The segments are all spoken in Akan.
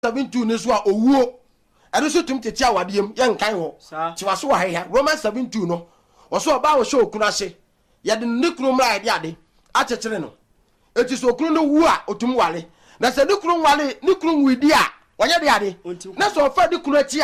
7:2 ne so a owuo eno so tum tete awadiem ye nkan ho ti waso wa heya Romans 7:2 no waso ba wo show kunu ase ye de ne kunu mra ide ade achechire no eti so kunu no wu a otum wale na se ne kunu wale ne kunu widi a wanya de ade na so fa de kunu achi a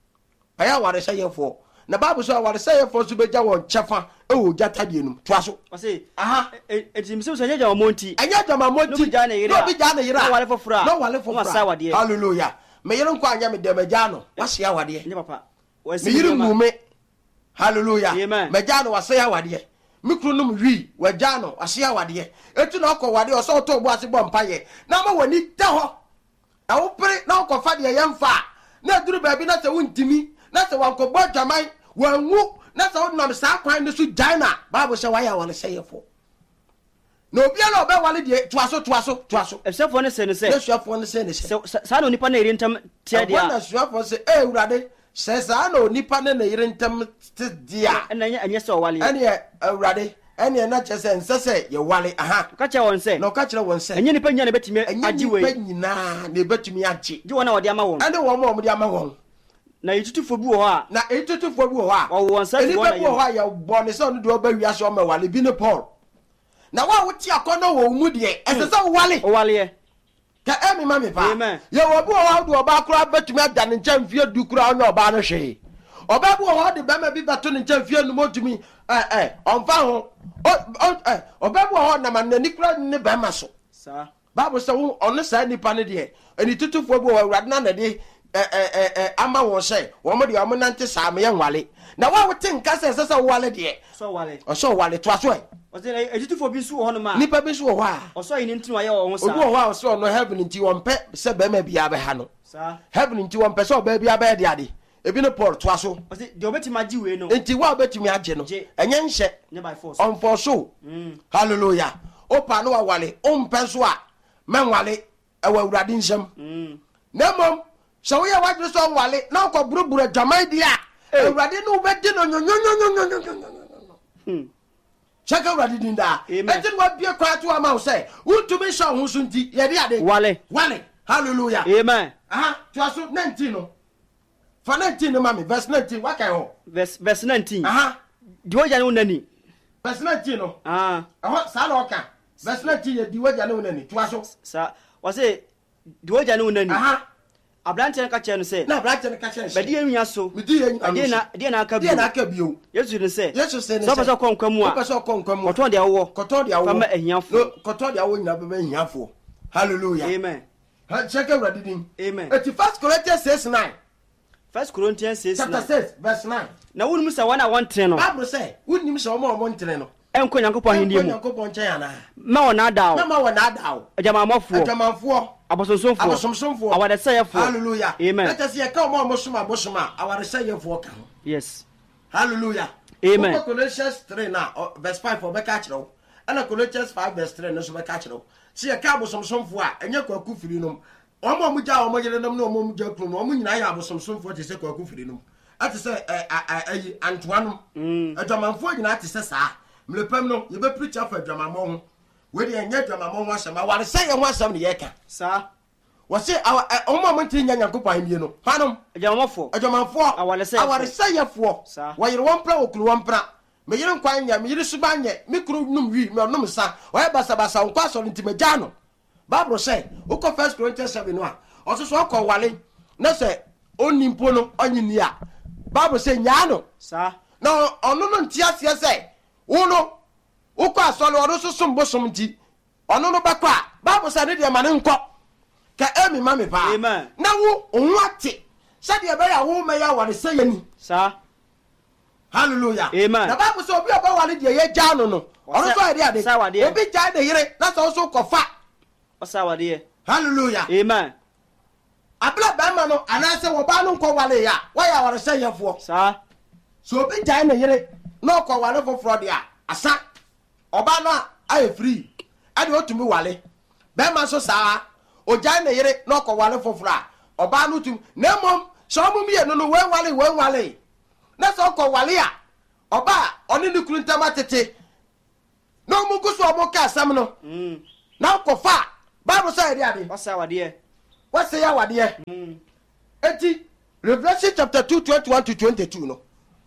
aya ware sayefo na Bible so ware sayefo so beja won chefa e wo jata de enum to aso ose aha eti mi so nyanya omonti anya jama monti no bi jana yira no wale fofura no wale fofura hallelujah me yero nkwa anya me de meja no wase awade ne papa me yiri mume hallelujah meja no wase awade mikru num wi waja no wase awade etu na okọ wade o so to bo ase bo mpaye na ma wani da ho na wo pere na okọ fa de yemfa na duru baabi na se wontimi na se wanko bo dwaman wanwu na se wonam sa kwan ne so jaina Bible say why wale sayefo no bia na obe wale de toaso efsefo ne se ne se efsefo ne se ne se sa no nipa na yire ntam tia dia na efsefo se urade se sa no nipa na yire ntam dia anya se wale ene urade ene na chese nsese ye wale aha ka che won se no ka kire won se enye nipa nya na betimi agi we nipa nyina na betimi agi ji wona wode ama won ene wo de ama won na yitutufo bi wo ha na yitutufo bi wo ha wo won se wo na ye bo ne se no do ba wiase o ma wale bi ne Paul na wa wuti akono wo mu de ese se wale ye ka emi ma me pa ye wo bi wo do ba kura betumi ada ne ncham fie du kura onye oba no hwe oba bi wo de ba ma bi bato ne ncham fie no motumi onfa ho oba bi wo na ma nani kura ne ba ma so sa Bible say ono sa nipa ne de eni tutufo bi wo awurade na de ama wo say wo mo de wo nante sa me ye nwale na wa wote nka se se wale de so wale so wale to aso o se ejitufo bi su ho no ma nipa bi su wo ha o so yin ntinu aye wo ho sa obi wo ha so no heaven nti won pe se be ma bia be ha no sa heaven nti won pe so ba bia be de ade ebi no Paul to aso o se de obetimi agi we no nti wa obetimi age no enye nhye ne by force on for so hallelujah opa no wa wale o mpe so a menwale e wa urade nsem na mom so we wa dre so wale na ko buruburu adwaman dia urade no be di no chaka urade din da eti wa bia kwa to ama wo say utumi sha ho so nti ye de ade wale hallelujah amen aha to aso 19 no for 19 no mami verse 19 wa kai ho verse 19 aha di woja no nani verse 19 no aha sa na oka verse 19 ye di woja no nani to aso sa wa say di woja no nani aha ablante ka che no say na ablante ka che be di enwia so me di enwia de na aka bio yesu ne say so pese konkwamu a pese konkwamu koton de awo fama ehiafo koton de awo nyina be ehiafo hallelujah amen check out reading amen et 1 Corinthians 6:9 1 Corinthians 6 chapter 6 verse 9 na wonum sa wana wontre no Bible say wonnim sa omo ntre no enko nyankopon hindie mu nyankopon chen yana ma wona dawo ma wona dawo ajamanfo abosonsomfo awadesayefo hallelujah amen let us hear come omo soma awadesayefo ka yes hallelujah amen Colossians 3 na verse 5 for beka kiro and Colossians 5 verse 3 no so beka kiro see ka abosonsomfo a enye kwaku firi nom omo muja omo yele nom no omo muja krum omo nyina ya abosonsomfo te se kwaku firi nom ati se antoanum adwamanfo nyina ati se saa mlepam no ye be preach afa adwamammo ho we de enye adwamammo ho asema ware se ye ho asem ne ye ka saa wo se omo menti nya nyankopon hindie no fanom adwamanfo aware se ye fo wo yire won pra okuru won pra me yire nkwan nya me yire suba nye me kuru num wi me onum sa wo ye basa nkwa so ntimagya no Bible say uko 1 Corinthians 7 no a oso ko wale na se onimpo no onyini a Bible say nya no sa na onu no ntia se uno uko asole odo susum bosom nti onu no bakwa Bible say ne de ma ne nko ka emi ma me pa na wo onwate se de be ya wo me ya ware se yani sa hallelujah amen na Bible say obi oba wale de ye ja no no onu so ade obi ja de yire na so kofa osawade hallelujah amen abla ba ma no anase wo ba no nko wale ya wa ya ware se yefo sa so obi ja na yire no ko wale foforo de asa oba no aye free ade otumi wale be ma so saa o ja na yire no ko wale foforo oba no tum na mom so mum ye no we wale na so ko wale a oba oni ni kurunta tete no mu guso mo ka asam no na ko fa Bible say ade osawade What say ya wade? Eti Revelation chapter 2 21 to 22 no.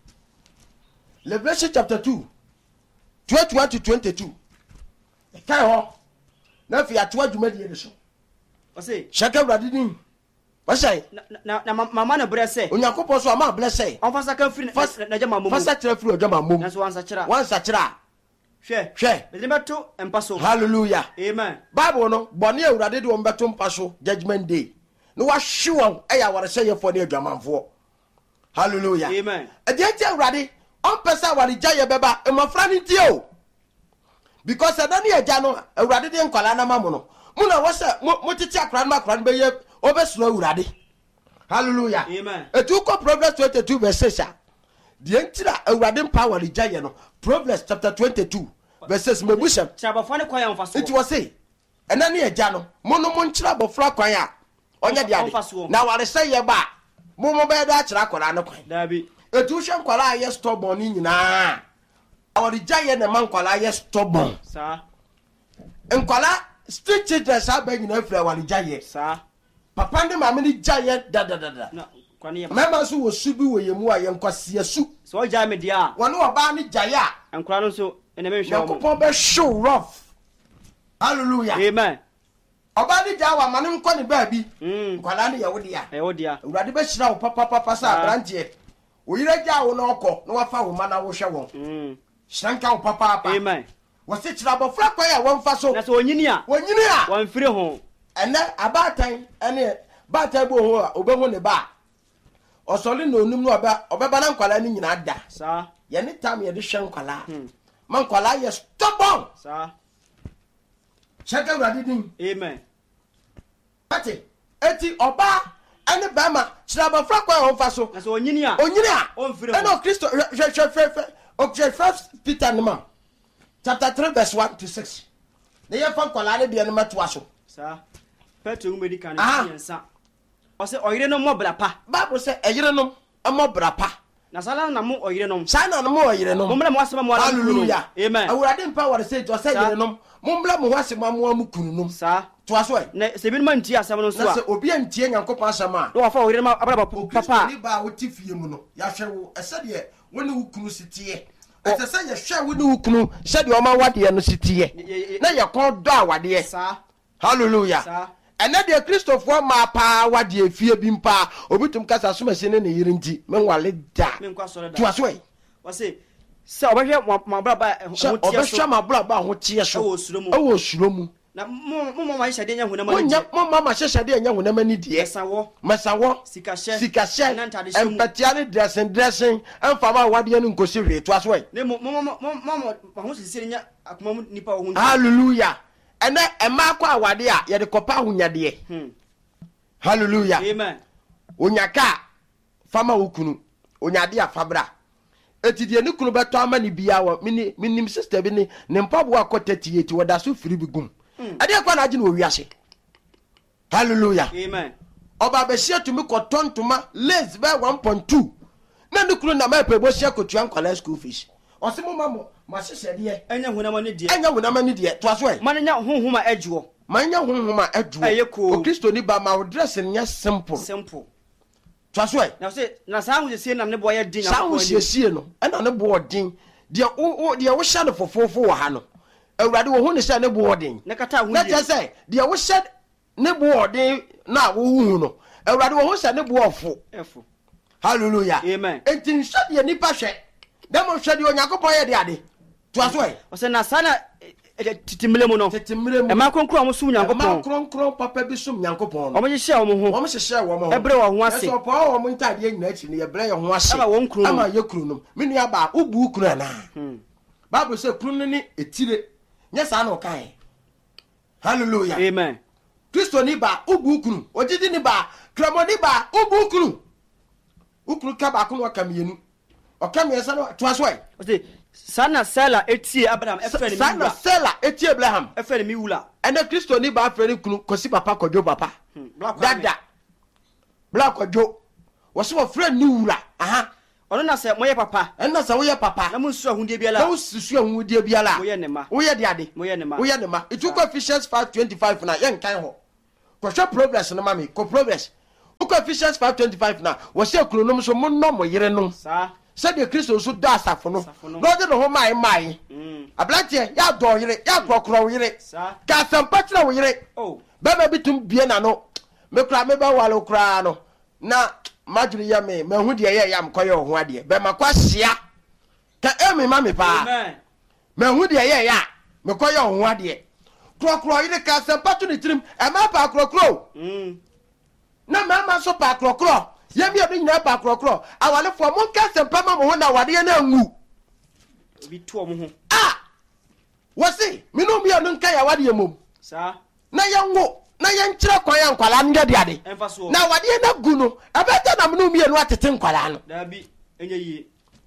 Revelation chapter 2 21 to 22. Kai ho. Na fi atwa dwuma die so. O say Shaka wrade ni. What say? Na mama na bre say. Onyankopon so ama ble say. On fasa kan free na jama mom. Fasa kira free ojama mom. Na so wansa kira. Wansa kira. Hwe. Be beto empaso. Hallelujah. Amen. Bible no bone awurade de won beto mpaso judgment day. No wa hwe eya wore say yefo ne adwamanfo. Hallelujah. Amen. E de ti awurade on pesa ware jaye beba e mafra ni tie o. Because adani eja no awurade de nkwala na mamu no. Mu na wo se mo titi akran ma akran be ye obesuno awurade. Hallelujah. Amen. Etu ko Proverbs 22 verse 6. The entira awurade power jaye no. Proverbs chapter 22 verses mebusha. Chabafane kwa ya mfaso. It was say enani eja no mo no mo nchira bofra kwan a onya de ade. Na ware say ye ba mo be da chira kwara ne kwan. Dabi. Etu hwe kwara ye stubborn ni nyina. Aware jaye na man kwara ye stubborn. Sa. Nkwala street children sa ba nyina afira aware jaye. Sa. Papa ndi mama ni jaye da. Na kwani ye. Mama so wo subi wo yemu a ye nkwase su. So jaye me dia. Wonu oba ni jaye a. Nkwala no so ene me hwe. Yakopon be show rough. Hallelujah. Amen. Oba ni jaye wa mane nko ni ba bi. Nkwala ni ye wo dia. E wo dia. Urade be hira wo papa sa branche. Wo yire ja wo no okọ no wafa wo mana wo hwe won. Shranka wo papa. Amen. Wo se hira bofra kwa ya won fa so. Na so onyini a. Wonyini a. Wan fire ho. Ene abatan ene batan bo ho a obehu ne ba. Osoli no onum no obeba na nkwala ni nyina da. Sa. Ye ni tam ye de hwe nkwala. Man nkwala ye stubborn. Sa. Shaka urade din. Amen. Ati eti oba ene ba ma hira bofra kwa ya won fa so. Na so onyini a. Onyini a. On fire ho. Eno Kristo hwe first Peter no man. Chapter 3 verse 1 to 6. Ne ye fa nkwala ne de ne mato aso. Sa. Petro medical ni yensa. O se oyire no mo bra pa. Bible say eyire no mo bra pa. Na sala na mo oyire no. Sa na mo oyire no. Mo mra mo asema mo ala. Hallelujah. Amen. Awurade empower say to say yire no. Mo mra mo asema mo amukunu no. Sa. To aso e. Na se bi no manti asema no so a. Na se obi antie Nyankopon asema. Do wafa oyire no abra papa. Ni ba wo tifie mu no. Ya hwe wo ese de woni wukunu sitie. Ese se ye hwe woni wukunu se de o ma wade no sitie. Na ye kon do awade. Sa. Hallelujah. Sa. Ene de Christopher ma pa wade afie bi mpa obitum kasa so machine ne yire nti menwale da. To aso e. Wo se obehwe ma bra ba ho tie so. Obehwe ma bra ba ho tie so. Ewo suromu. Na mo ma hyade nya hunama ni. Mo ma hyade nya hunama ni die. Mesawo. Sikashe. Empatia ne dressing. Emfama wade ne nkosi hwe to aso e. Ne mo ho sisi nya akoma mu nipa wo hu. Hallelujah. Ene ema kwa awade a ye de kopa hunyade. Hallelujah. Amen. Onyaka fama wukunu. Onyade afabra. Etidie ne kunu beto ama ne bia wo minim sister bi ne mpabo akota tieti woda so firi bigum. Ade kwa na age no wiase. Hallelujah. Amen. Oba be hia tumi kotontoma lace be 1.2. Na ne kunu na ma pebo hia kotua nkwala school fees. Osimo mamo masese de enya hunama ne de. Enya hunama ne de. To aso e. Manenya honhoma adwo. Manya honhoma adwo. O Kristo ni ba ma wo dress nya simple. Simple. To aso e. Na say na sa ahunsie na ne boye din na. Sa ahunsie no. Ena ne bo din. De wo hia no fofofo wo ha no. Awurade wo hu ne sha ne bo din. Ne kata hu. Na je say de wo hia ne bo din na wo hu no. Awurade wo hu sha ne bo ofo. Efo. Hallelujah. Amen. Entin sha de nipa hwe. Demo hwe de Onyankopon ye de ade. To aso e. O se na sana titimile mu no. Titimile mu. E ma konkro mo sum Nyankopon. Ma konkro papa bi sum Nyankopon no. O mo hye o mo ho. O mo hye wo mo ho. Ebre wo ho ase. So pa o mo ntade nyina achi ne ye bre ye ho ase. Ama won kru no. Ama ye kru no. Me nua ba ubu kru na. Bible say kru no ni etire. Nya sa na o kan. Hallelujah. Amen. Kristo ni ba ubu kru. Ojidi ni ba kramo ni ba ubu kru. Ukru ka ba kunu akamienu. Okamiesa no to aso e. O say sana sela etie Abraham efere mi wula. Sana sela etie Abraham efere mi wula. Ene Kristo ni ba afere kunu kosi papa kodwo papa. Dada. Black kodwo. Wo so frɛ ni wura. Aha. Ono na se moye papa. Ena se wo ye papa. Na mu nsu ahundie biala. Na wo susu ahundie biala. Wo ye ne ma. Wo ye de ade. Wo ye ne ma. Wo ye ne ma. It took Ephesians 5:25 na ye nkan ho. show progress no mami ko progress uko Ephesians 5:25 na wo se kunonom so monno mo yere no said the Christ so do asafo no no de no mai ablantie ya do yere ya krokro yere ka sampatra wo yere be bitum bie na no me kra me ba walo kra no na madwiri ya me hu de ye ya mkoye ho ade be makwahia ka emi mami pa me hu de ye ya me koye ho ade krokro yere ka sampatu ni trim e ma pa krokro na mama so pa krokro ye mi obi nyina pa krokro awale fo mo ka sempa ma mo ho na wade na ngu obi to mo ho wose mi no mi anu nka ya wade mom sa na ye ngu na ye nkyere kwan ya nkwala nde de ade na wade na gu no abeta na mo mi anu atete nkwala no da bi enye yi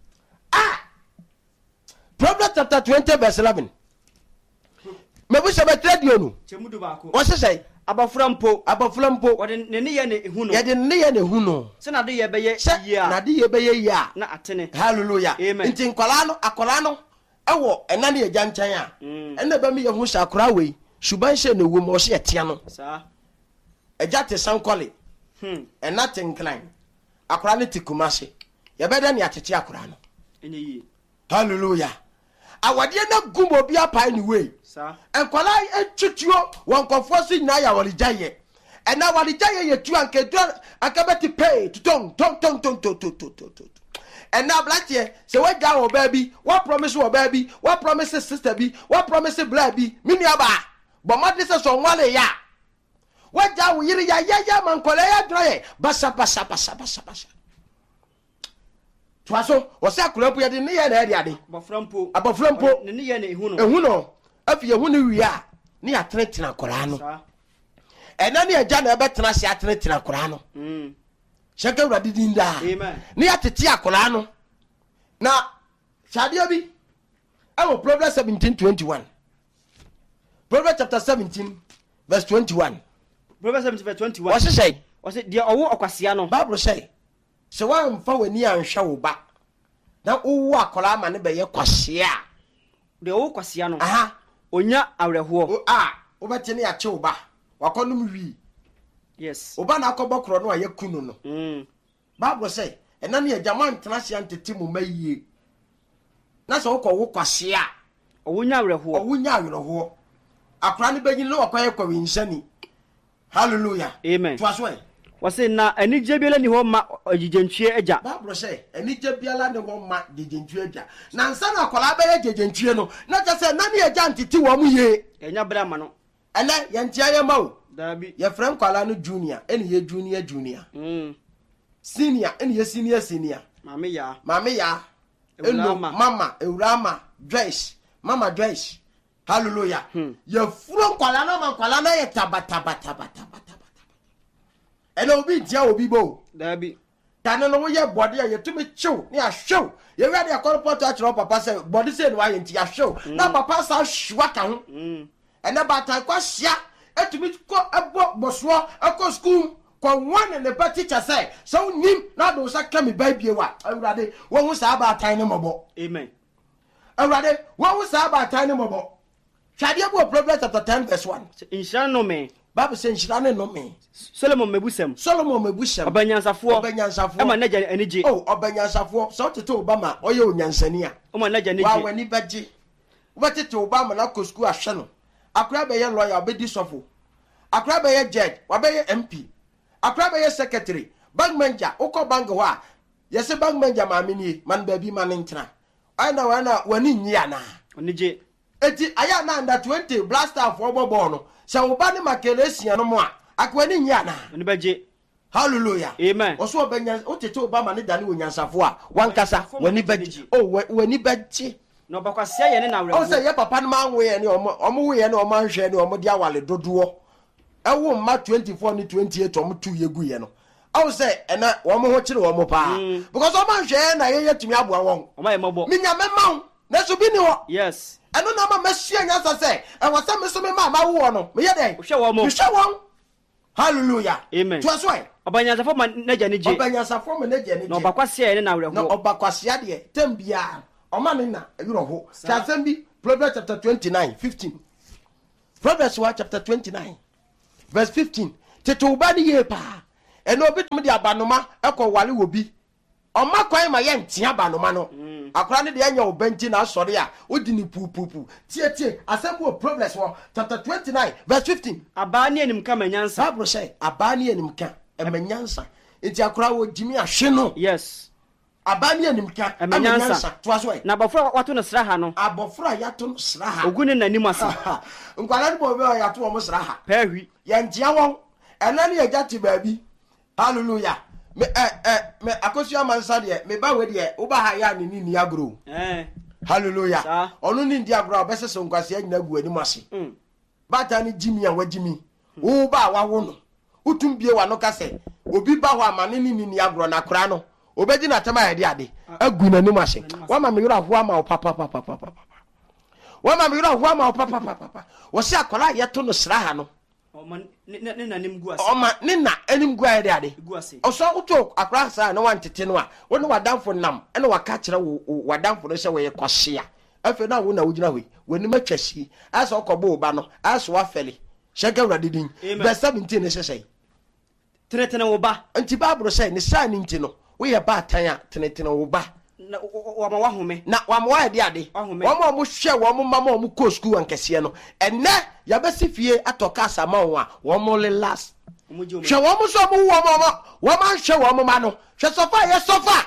Proverbs chapter 20 verse 11 mebu se betradio no chemudu baako wose sei abaframpo wode ne ye ne hu no ye de ne ye ne hu no se na de ye beye ya na de ye beye ya na atene hallelujah nti nkwala no akola no ewo ena ne agya nkyɛn a ena ba mi ye hu sakora wei suban hye ne wo mo hye etia no sa agya te sankole ena te nklan akora ne tikumase ye beda ne atete akora no enye yi hallelujah awade na gumo bia pai ni wei sa enkwala etutuo wonkofo si nyina ya walijaye ena walijaye yetu ankedu akabeti pay tong ena blatie se waja wo baby what promise wo baby what promise sister bi what promise blood bi mini aba bo made se so nwale ya waja wo yiri ya mankwala ya droye basa Twaso wose akurapu ye de ne ye na ade ade abaframpo ne ye na ehu no afi ehu ne wia ne ya tenetena akora no ena ne agya na ebetena se atenetena akora no sheka wura didinda amen ne ya tete akora no na shadia bi awo Proverbs 17:21 Proverbs chapter 17 verse 21 Proverbs 17 verse 21 wose say de owo okwasia no Bible say se wa mfa wani anhwa wo ba na owo akola ma ne be ye kwasea de owo kwasea no onya awreho wo bete ne ya che wo ba wakonum wi yes wo ba na akobokro no aye kunu no Bible say ena ne agama ntena hia ntete mu mayie na so wo wo kwasea owonya awreho akora ne begin lo wakwaye kwa winshani hallelujah amen twaso wase na anije biala ni ho ma agigentwie agya Bible say anije biala ni ho ma agigentwie agya na nsa na akola be agigentwie no na ta say na ne agya ntiti wo mu ye enya bra ma no ene ye ntia ye ma o dabi ye frem kwala no junior ene ye junior senior ene ye senior mama ya elo mama Eurama Joyce mama Joyce hallelujah ye furo kwala no ma kwala na ye tabata ene obi dia obi bo dabi tane no ye body ye tumi chew ne ahwew ye wi ade akorport a chiro papa say body say no aye nti ahwew na papa sa hwa ka ho ene bata kwa hia etumi ko ebo boso akọ school kwa one ne pa teacher say so nim na do sa ka me baibie wa awurade wo hu sa ba tan ne mobo amen awurade wo hu sa ba tan ne mobo hwade ebo Proverbs chapter 10 verse 1 insha no me Bible say nshira no me Solomon mebusem obanyansafo ama naja anije obanyansafo so tete Obama oye onyansani a oma naja anije wa wani baji wotete Obama na ko school ahwe no akura be ye lawyer obedi sofo akura be ye judge wa be ye MP akura be ye secretary bank manager ukọ bank ho a yesi bank manager ma amini man ba bi man ntena ana wani nyia na onije eti aya na under 20 blaster for bobo no se wo ba ne makelesian no mo a akwani nyia na oni baje hallelujah amen oso obanya otete Obama ne dane onyansafo a wankasa wani baje wani baje no bakwasia ye ne na awre o se ye papa no manwe ye ne omo ye ne omo anhwe ne omo dia wale dodowo ewo ma 24 ni 28 omo tu yegu ye no o se ena omo ho kire omo pa because omo anhwe na ye yetumi aboa won omo ye mobo minya mema na so bi ni ho yes eno na ma masua nyasa se e wasa me so me ma wo no me ye den hwe wo mo hallelujah amen to aso e obanyansafo ma naja nije obanyansafo ma naja nije no bakwasia ye ne na awre ho no obakwasia de tambia omani na yuro ho chasembi Proverbs chapter 29:15 Proverbs chapter 29 verse 15 tete uba ni ye pa eno obitum de abanoma ekọ wale wo bi ọma kwan ma ye ntia abanoma no akora ne de anya obanti na asore a odi ni pupupu tie asem wo problems wo chapter 29 verse 15 aba ni enim ka manyansa Bible say aba ni enim ka emanyansa enti akora wo jimi ahwe no yes aba ni enim ka emanyansa to aso na abofra wato no sraha no abofra yato no sraha ogune nanim ase nkwala ne bo be yato wo sraha pahwi ye ntia won ena ne yagati baabi hallelujah me akosu amansa de me ba we de wo ba ha ya ni agro hallelujah onu ni ndi agro obeseso nkwase anyina gu anim ase bata ni jimi a wajimi wo ba wa wo no utum bie wa no kase obi ba ho amane ni agro na kora no obeji na tema ya de ade agu na anim ase wa ma me yoro ho ama o papa wa ma me yoro ho ama o papa wo se akola ye to no sraha no Oma nina nim guase. Oma nina enim gua de ade. Guase. Oso uto akra sa na wantete no a, wo ne wadamfo nam, ene waka kire wo wadamfo no se we kwahye. Afi na wo na wogina we, woni matwasi. Asa okobo ba no, asa wa fele. Shega wrade din. Verse 17 ne sesei. Tenetene wo ba. Anti Bible say ne sa ni nti no, wo ye ba tan a tenetene wo ba. Na wama wahome na wama wa de ade wama mo hwe wama mama mo ko school ankese no enne ya besi fie atoka sama won a mo le last hwe wama so mo wama hwe wama ma no hwe sofa ye sofa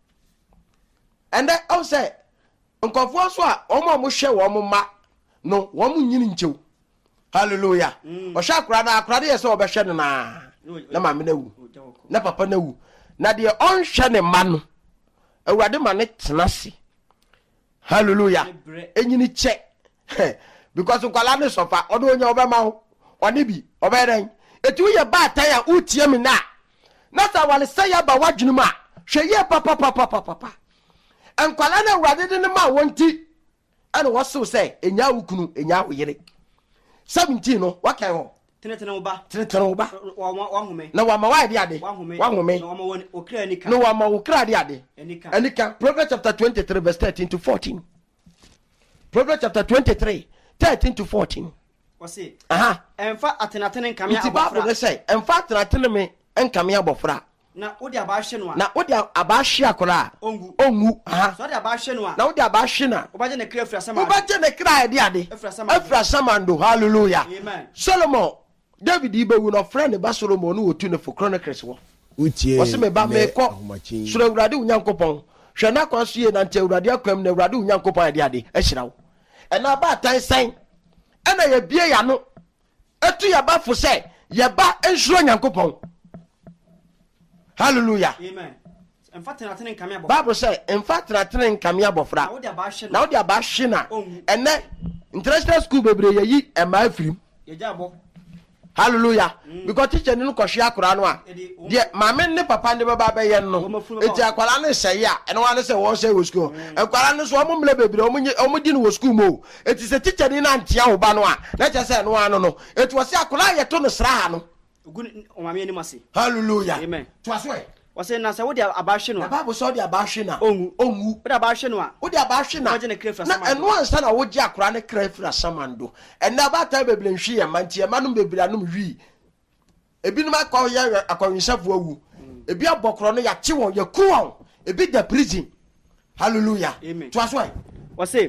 ende o say nkofo so a wama mo hwe wama ma no wama nyini nchew hallelujah o sha akra na akra de ye so obehwe no na ma me na wu na papa na wu na de on hwe ne ma no awurade ma ne tenase hallelujah enyini che because nkwala ne sofa odo onya obema ho one bi oberen etu ye ba tan ya utie mi na sa wale say ya ba wadwunu ma hwe ye papa nkwala na awurade de ne ma wonti ana woso say enya wukunu enya woyere 17 no wakai ho tenetene wo ba wahome na wama wa de ade wahome na wama okra anika no wama okra de ade anika Proverbs chapter 23 verse 13 to 14 Proverbs chapter 23 13 to 14 wase emfa atenatene nkamia abofra Bible say emfa atenatene me nkamia abofra na wodi abahwe no a na wodi abahwe akora ongu so wodi abahwe no a na wodi abahwe na obaje ne kra afra sama obaje ne kra de ade afra sama ndo hallelujah amen Solomon David ibewu no friend ba Solomon no otu ne for Chronicles wo utie wose me ba me ko sura urade unyankopon hwe na kwaso ye na nte urade akwam na urade unyankopon ade ade ahira wo ena ba tan san ena ye bie ya no etu ya ba fo se ye ba enhuro nyankopon hallelujah amen emfa tenatene nkamia bo Bible say emfa tenatene nkamia bofra na wodi abahwe na ene international school bebre yi ema afirim ye jabo hallelujah because teacher ni ko hwe akora no a de mama ne papa ne baba be ye no eti akwara ne sey a ene wa ne sey won sey wo school akwara ne so omo mle bebre omo di no wo school mo eti se teacher ni na ntia wo ba no a na che sey no ano no eti wo se akwara ye to no sra ha no ogun o mama ni mase hallelujah amen to aso e wase na sa wodi abahwe no a Bible so di abahwe na ongu wodi abahwe no a wodi abahwe na waje ne krefra sama na eno ansa na woji akwara ne krefra samando ena ba ta bebre nhwi ye mantie manum bebre anum hwi ebi numa kwa ya akonyisafo awu ebi abokro no ya che won ya ku won ebi da prison hallelujah to aso ai wase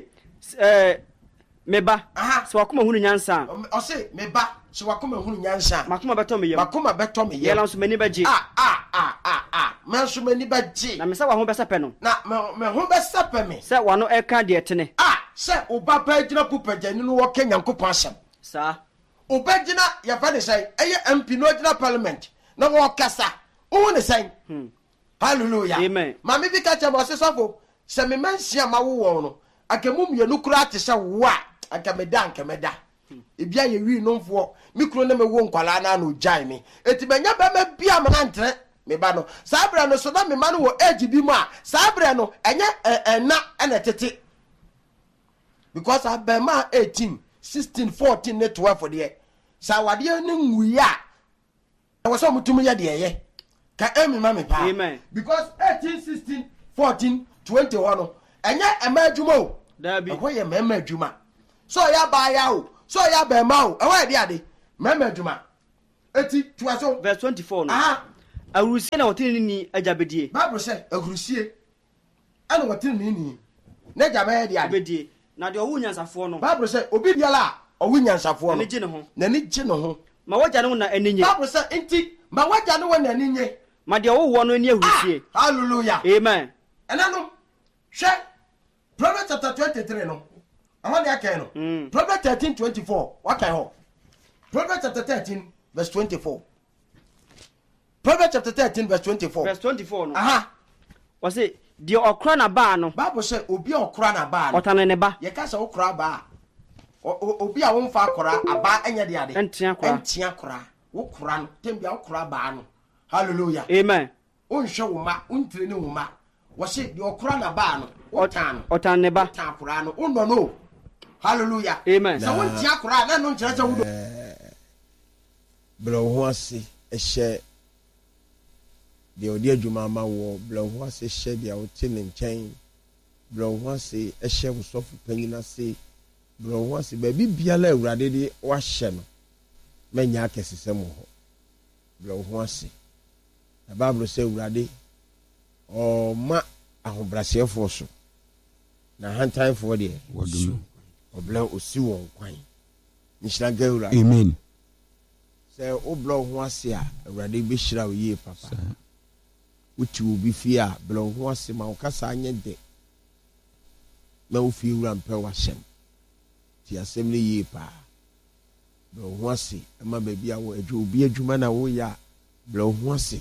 meba so wakoma hunu nyansa ose meba so wakoma hunu nyansa makoma beto me ye yela so mani baji manso mani baji na me sa wa ho besepe no na me ho besepe me se wano eka de tene se oba pa gina pupagani no wo kenyankopon asem sa oba gina ya fa de sai eye MP no gina parliament na wo kasa wo ne sai hallelujah amen mama bi ka cha bo se sofo se me mansia ma wo wo no akemum ye nukura ate se wo a akameda ebia ye wi nomfo mikro na mewo nkwala na no jai me eti benya ba ma bia ma ntre me ba no sabra no so na me ma no wo age bi mu a sabra no enye na na tete because abema 18 16 14 ne 12 de sa wade ne nwuya na wo so mutum ye de ye ka emi ma me pa amen because 18 16 14 21 no enye ema adwuma o dabi ho ye mema adwuma so ya ba ya o so ya ba ma o e wa de ade mema adwuma eti tuaso verse 24 no awurusie na wotini ni ajabedie Bible say awurusie ana wotini ni na jabe dia bedie na de owu nyansafo no Bible say obi biala owu nyansafo no na ni gye no ho ma waja no na aninye Bible say enti ma waja no na aninye ma de owu no ni awurusie hallelujah amen enano hwe Proverbs chapter 23 no amane akai no Proverbs 13:24 wakai ho Proverbs chapter 13 verse 24 Proverbs chapter 13 verse 24 verse 24 no was say the okra na ba no Bible say obi okra na ba no otane ne ba ye ka say okra ba obi a won fa akra aba enya de ade entia akra wo kra no tembia okra ba no hallelujah amen onhwe wo ma ontire ne wo ma wo say the okra na ba no otane ne ba tan akra no onno no hallelujah amen so wontia akra na no nkyere se wo do bro ho ase ehye de odi adwuma ma wo bro ho ase hye de wote ne nkyɛn bro ho ase ehye wosofu panyina se bro ho ase ba bibiala awurade de wahye no manya akesesem ho bro ho ase na Bible say awurade o ma ahobrasefo so na hantanfo de wadum obla osi won kwan nhyira gawura amen say o blo ho ase a awurade be hyira wo yie papa uti obi fi a blo ho ase ma ukasa anye de na wo fi wura mpa wa hyem ti asem ne yie pa blo ho ase ma ba bia wo adwo obi adwuma na wo ya blo ho ase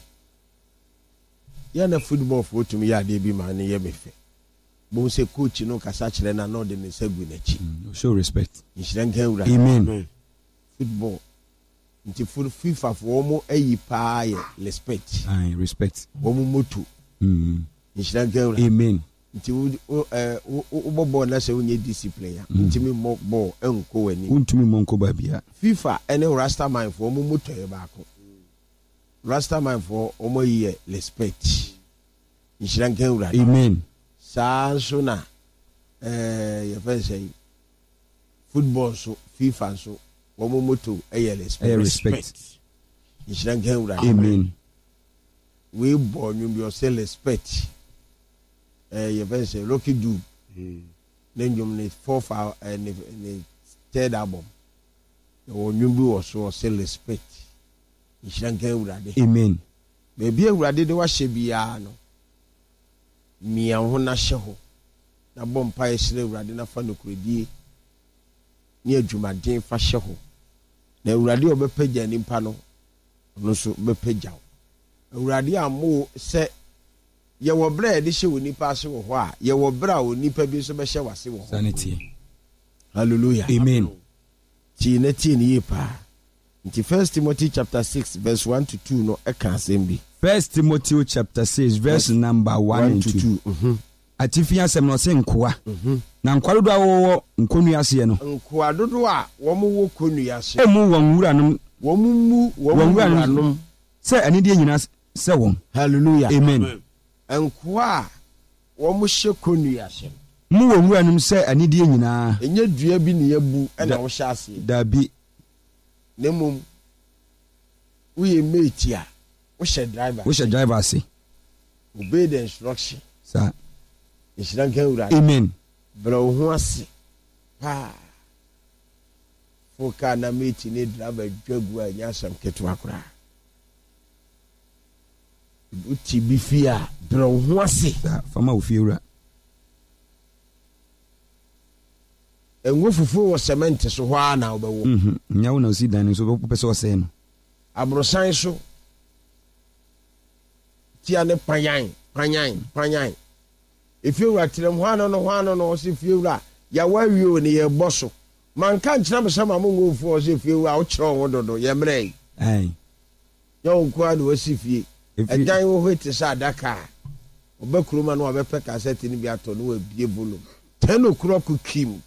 ya na football for tum ya de bi ma ne ye mefe bo se coach no kasa kire na no de ne sagu na chi show respect nhyira gawura amen football nti FIFA for mo ayi pa ye respect respect omo moto nhyira gawura amen nti wo bobo na se wonye discipline ya nti me mo ball enko wani untumi monko ba bia FIFA ene Rastaman for omo moto ye ba ko Rastaman for omo ye respect nhyira gawura amen saa so na ye fa say football so FIFA so omo moto respect nhyira gawura amen we born you be say respect ye fa say Rocky Dube nenjum ne fourth ne third album o nyumbi wo so say respect nhyira gawura de amen baby awurade de wa hye bia no mia ho na hye ho na bompa ye hyire awurade na fa no kuredie ni adwumaden fa hye ho na awurade obepagya nimpa no no so bepagya awurade amo se ye wo bra de hye woni pa hye wo ho a ye wo bra woni pa bi so be hye wase wo ho sanity hallelujah amen ti na ti ni pa nti 1 Timothy chapter 6 verse 1 to 2 no e kan asem 1 Timothy chapter 6 verse number 1 and 2 atifi asem no se nkoa na nkoa dodo awo nkonu ase no nkoa dodo a wo mo wo konu ase emu won wura no wo mu wo wura no se ani de nyina se won hallelujah amen nkoa wo mo hye konu ase mu won wura no se ani de nyina enye dua bi ne yabu na wo hye ase dabi nemum we mate ya we should driver say obey the instruction sir nhyira gawura amen bro ho ase foka na mate ne driver dwagu a nya sam keto akora uti bi fia bro ho ase fama ofiura enwo fufu wo cement so ho ana obawo nyawo na osi dan so be pese ose no abrosan so tia ne panyan efiura tirem ho ano no o se fiura ya wawie o ne ye boso man kan kira me sama mo ngofu o se fiura o kire ho dodo ye mrei yo kwa do si fie edan wo hwete sa adaka obakuruma no obepe cassette ni bi ato no abie volume ten o'clock kim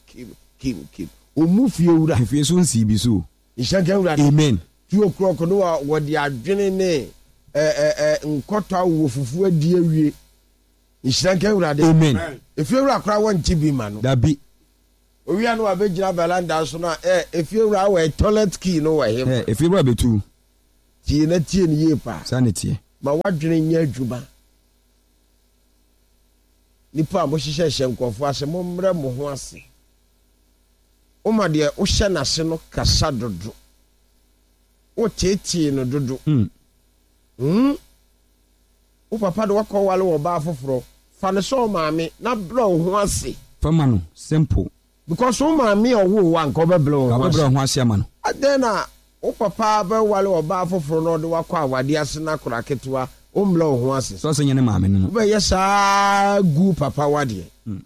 o mu fiura fie so nsi bi so ishaga amen 2 o'clock no wo de adwene ne nkota wo fufu adi awie ishaga urade amen efiura akra won tibi ma no dabi owia no abegina balanda so na efiura we toilet key no wa him efiura betu tie na tie ne yie pa sanity ma wadwene nya adwuma nipa mo hyehyɛ nkɔfo ase mo mmerɛ mo ho ase o ma de o hyɛ n'ase no kasa dodo o tietie no dodo o papa de wakɔ wale wɔ ba foforo fa ne so maame na bra o ho ase fama no simple because o maame owo wa nko be bra o ho ase ama no then na o papa be wale wɔ ba foforo no de wakɔ awade ase na kora ketewa o mla o ho ase so nyene maame no be yesa gu papa wade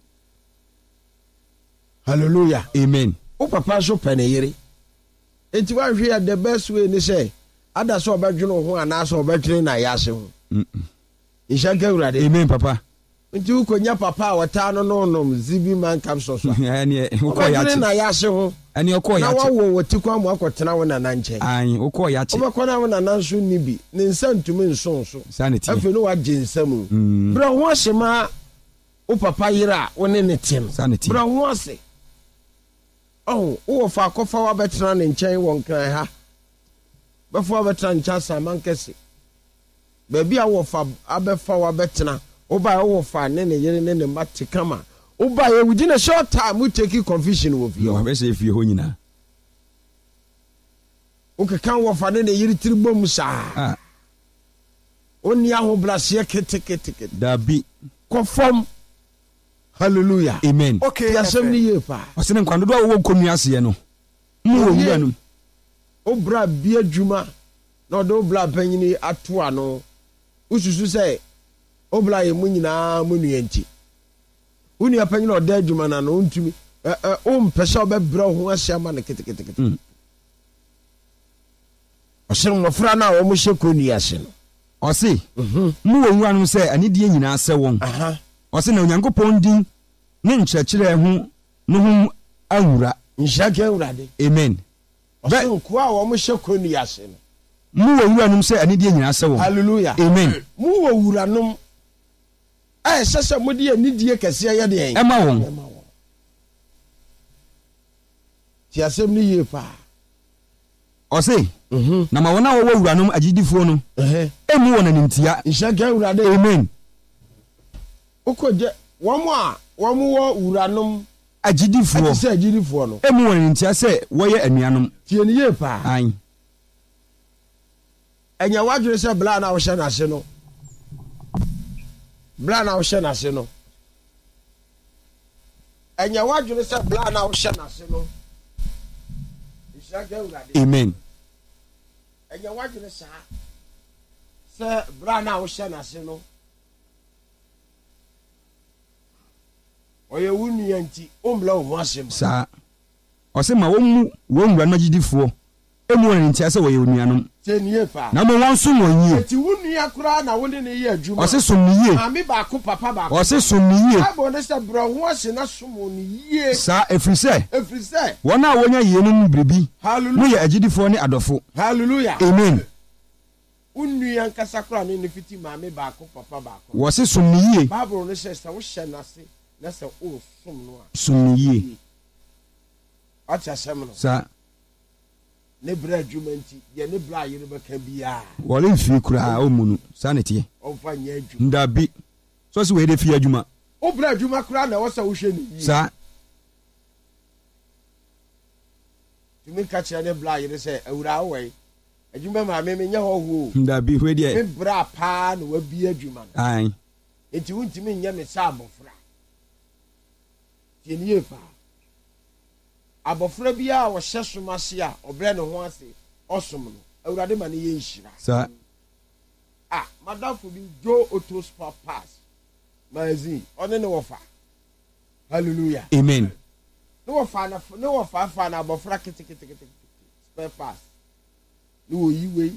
hallelujah amen o papa so pene yere enti wa hwe ya the best way ni say ada so obadwene ho ana so obadwene na yase ho Ishaka urade amen papa nti ukonya papa wata no zibi man kam so ani ukọ ya na yase ho ani ukọ ya na wawo wotikwa mu akotena wo na nche ai ukọ ya che obekona wo na nanso nibi ne nsantumi nsonso sanity afi no wa jinsamu bra ho asema o papa yira wo ne ne tim sanity bra ho ase wo fa kofa wa betena ne nchen won kan ha befo wa betena ncha saman kese baby a wo fa abefa wa betena oba wo fa ne ne yere ne ne mate kama oba ye within a short time we take confusion wo fi o be say fi ho nyina o ke kan wo fa ne ne yere tiribom sa oni aho brase kete da bi confirm hallelujah amen okay yasem ni ye pa o se ne kwando do wo komi ase no mu wo wura no o bra bi adwuma no do bla panyini ato ano ususu say obla ye mu nyina mu nuanti uni apanyi na oda adwuma na no ntumi o mpese obebra ho asia ma ne kete osem mo fra na o mo hye ase no o se mu wo wura no say ani die nyina ase won o se na onyankopɔn din ne nkyerɛkyerɛ ho no ho awura nhyaka awurade amen osem ko a o mo hye ase no mu wo wura no say ani die nyina ase won hallelujah amen mu wo wura no sese modi anidie kese ye de en ema won ti asem ni ye pa o se na ma wona wo wura no agidifo no emu wona nimtia nhyaka awurade amen ukoje wo wo wura no agidifo ati se agidifo no emu wona nimtia se wo ye anuanom ti ni ye pa an enya wadwere se bla na wo hye na se no bla na wo hye na se no enya wadwere se bla na wo hye na se no nhyaka awurade amen enya wadwere sa se bla na wo hye na se no oye wunu yanti ombla wo asem sa o se ma wo mu wo wura no agidifo emu wona nimtia se wo ye onuanom tenie pa na mo won so wonye ti wunu akura na wo ne ye adwuma o se som ni ye ami ba ko papa ba o se som ni ye abo ne se bro ho ase na som ni ye sa efrise wona wonya ye no bribi hallelujah mo ye agidifo ne adofo hallelujah amen unu yankasa kura ne fiti maame ba ko papa ba ko wo se som ni ye bible ne se wo hye na se na se o som no a som ni ye acha sem no sa ne bra adwumanti ye ne bra yire beka bia wole mfie kura o munu sanity o fa nya adwuma ndabi so se we de fie adwuma o bra adwuma kura na wo sa wo hwe ni sa tumi ka kire ne bra yire se awura we adwuma ma me nya ho ho ndabi we de me bra pa na wa bi adwuma ai enti wuntimi nya me sa abofra tie nie pa abofra bia wo hye somase a obre ne ho ase osom no awurade ma ne ye nhira sa madafo bi jo auto spare pass magazine one ne wofa hallelujah amen ne wofa na abofra kete spare pass ne oyiwe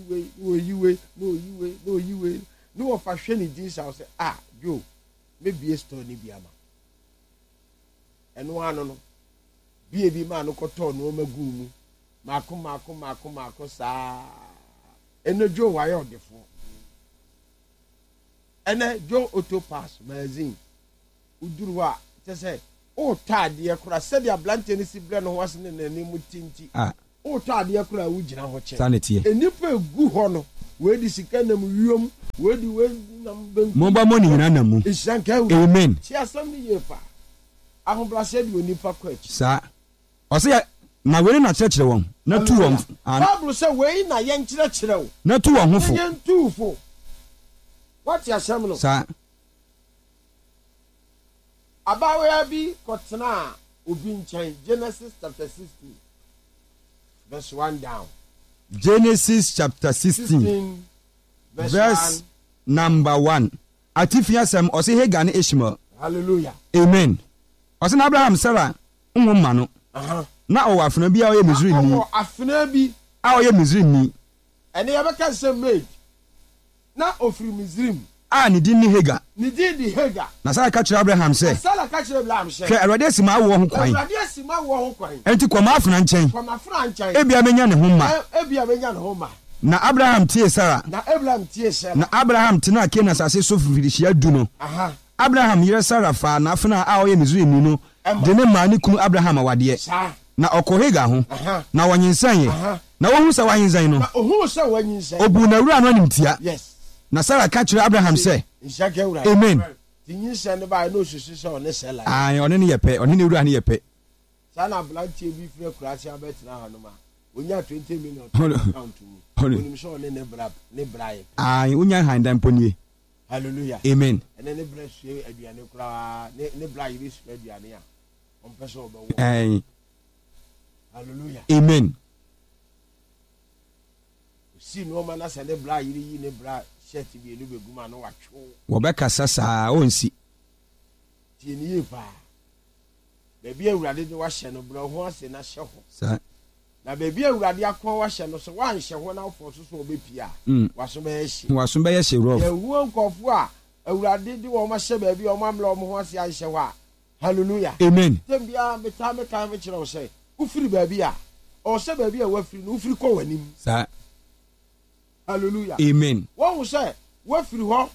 ne wofa hwe ne din sa say jo maybe a store ni bia ma eno ano no bi ma no koto no magu mu mako saa eno jo wa yo defo ene jo auto pass magazine uduru a te say o tade e kura se dia blante ni si bre no ho ase ne nani mu tinti o to ade akura wo gina ho che sanity enipa egu ho no we di sika nam wiom we nam ben mo ba mo ni nyina nam mu amen ti asam ni ye pa ahobrase di onipa kwachi sa o se na we na chekere won na tu won Bible say we na ye nkyerɛkyerɛ wo na tu won hofo ye ntu fo what ya asam no sa abawa bi kotena obi nkyɛn Genesis chapter 16 verse 1 down. Genesis chapter 16 verse number 1. Atifia sem o se Hagar ne Ishmael. Hallelujah. Amen. O se na Abraham Sarah nwoma no. Na o wafuna bi a o ye Misraim ni. O afuna bi a o ye Misraim ni. Ene ya beka se maid. Na ofiri Misraim. Ne din ni Hagar. Ni din di Hagar. Na Sarah ka kire Abraham se. Sarah ka kire Abraham se. Ke Awurade asima wo ho kwan. Awurade asima wo ho kwan. Enti koma afuna nkyɛn. Koma afuna nkyɛn. Ebia menya ne ho ma. Ebia menya ne ho ma. Na Abraham tie Sarah. Na Abraham tie Sarah. Na Abraham tena Kenan asase so fifirihia du no. Abraham yere Sarah fa na afuna a o ye Misraim ni no. De ne ma ne kunu Abraham awade. Na ɔkɔ Hagar ho. Na wɔnyensan ye. Na wohu sɛ wɔnyensan no. Na ohu sɛ wɔnyensan. Obu na wura no nimtia. Yes. Na Sarah ka kyerɛ Abraham sɛ. Amen. Tinyin ne ba no susu sɛ ɔne sɛla. Ɔne ne yɛpɛ, ɔne ne wura ne yɛpɛ. Sana blanche bi fira kurasi abetina ha no ma. Onya 20 million account mu. Onim sɛ ɔne ne bra yɛ. Onya handan ponie. Hallelujah. Amen. Ene ne bra hwe aduane kura ne bra yiri hwe aduane a. Ɔmpɛ sɛ ɔbɛwo. Hallelujah. Amen. Si no ma na sɛ ne bra yiri yi ne bra shirt bi elu beguma no watwo. Wɔbɛkasa saa onsi. Tie ne ye pa. Baabi Awurade de wahyɛ no bra ho ase na hyɛ ho. Saa. Na baabi Awurade akɔ wahyɛ no so wanhyɛ ho na afɔ so obepia. Waso bɛyɛ hye. Waso bɛyɛ hye rough. Ewu nkɔfo a Awurade de wɔn ahyɛ baabi a wɔn amla wɔn ho ase ahyɛ hɔ a. Hallelujah. Amen. Tembia meta me kan me kyerɛ wo sɛ ufiri baabi a ɔhyɛ baabi a wafiri no ufiri kɔ w'anim. Saa. Hallelujah. Amen. Wɔn wo sɛ wafiri hɔ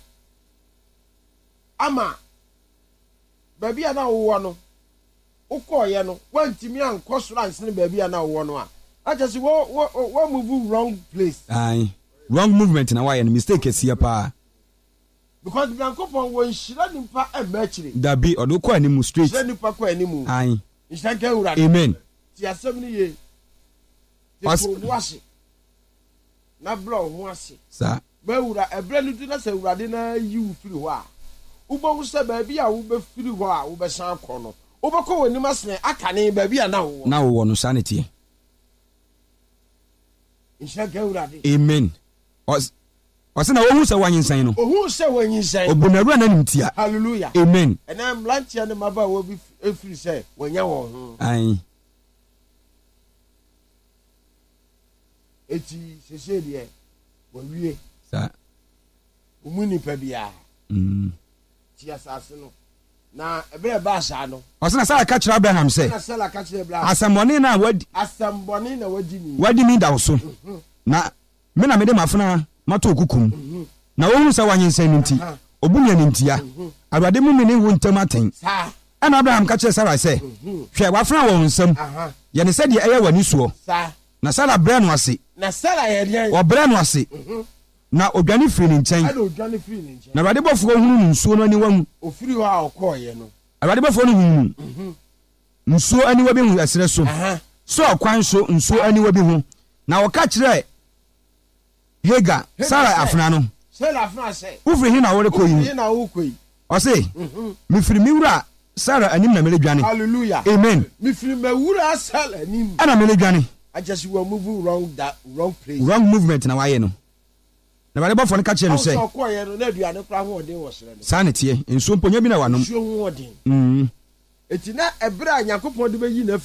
ama baabi a na wowɔ no wokɔɔyɛ no wantimi ankɔ soro ansene baabi a na wowɔ no a akyɛ sɛ wɔ move wrong place. Wrong movement na wayɛ no mistake kɛseɛ paa. Because Nyankopɔn wɔ nhyira nipa ɛmma akyire. Dabi ɔde kɔ anim straight. Nhyira nipa kɔ anim. Nhyira nka Awurade. Amen. Ti asɛm no ye. Ti kɔ wase. Na bra ho ase. Sa. Ba wura ɛbrɛ no du na sɛ Awurade na yi wo firi hɔ a. Wobɛwu sɛ baabi a wobɛfiri hɔ a wobɛsan akɔ no. Wobɛkɔ wɔ anim asene aka ne baabi a na wowɔ. Na wowɔ no saa ne tie. Nhyira nka Awurade. Amen. Ɔsɛ na wohu sɛ wanyensan no. Ohu sɛ wanyensan. Obunawura na nimtia. Hallelujah. Amen. Ɛna mlantia ne maba wo bi efiri sɛ wanya wɔn ho. Eti sese deɛ wɔwie. Sa. Umu nipa bia. Ti asase no. Na ɛbɛrɛ ba asa no. Ɔsɛ na Sarah ka kyerɛ Abraham sɛ. Na Sarah ka kyerɛ Abraham. Asɛmmɔne na wadi. Asɛmmɔne na wadi ni. Wadi mi da wo so. Na me na mede mafuna mato okukum. Na wohu sɛ wanyensan no nti. Obunya ne ntia. Awurade mu me ne wo ntam aten. Sa. Ɛna Abraham ka kyerɛ Sarah sɛ. Hwɛ wafuna wɔ nsam. Yɛ ne sɛ deɛ ɛyɛ wani soɔ. Sa. Na Sarah brɛ no ase. Na Sarah yɛ deɛ. Ɔbrɛ no ase. Na odwane firi ne nkyɛn. Ɛna odwane firi ne nkyɛn. Na Awurade bɔfoɔ hunu nsuo no aniwa mu. Ofiri hɔ a ɔkɔɔyɛ no. Awurade bɔfoɔ no hunu. Nsuo aniwa bi hu ɛsrɛ so. So ɔkwan so nsuo aniwa bi ho. Na wɔka kyerɛ Hagar, Sarah afena no. Sarah afena sɛ. Ufiri hi na wɔrekɔ yi. Ufiri na wɔrekɔ yi. Ɔse, mifiri mi wura Sarah anim na mele dwane. Hallelujah. Amen. Mifiri ma wura Sarah anim. Ana mele dwane. I just will move wrong place. Wrong movement na wayɛ no. Na bare bɔfo no ka kyerɛ no sɛ. Ɔsɔ kɔɔyɛ no na aduane kora ho ɔden wɔ srɛ no. Saa ne tie, nsuo mponya bi na wanom. Nsuo ho ɔden. Eti na ɛbrɛ a Nyankopɔn de bɛyi na